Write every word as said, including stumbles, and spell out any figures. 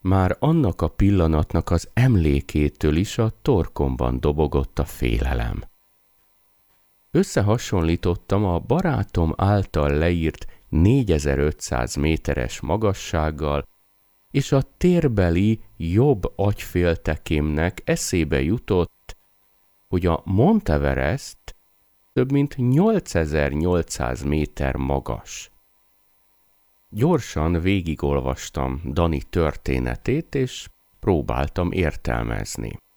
már annak a pillanatnak az emlékétől is a torkomban dobogott a félelem. Összehasonlítottam a barátom által leírt négyezer-ötszáz méteres magassággal, és a térbeli jobb agyféltekémnek eszébe jutott, hogy a Monteverest több mint nyolcezer-nyolcszáz méter magas. Gyorsan végigolvastam Dani történetét, és próbáltam értelmezni.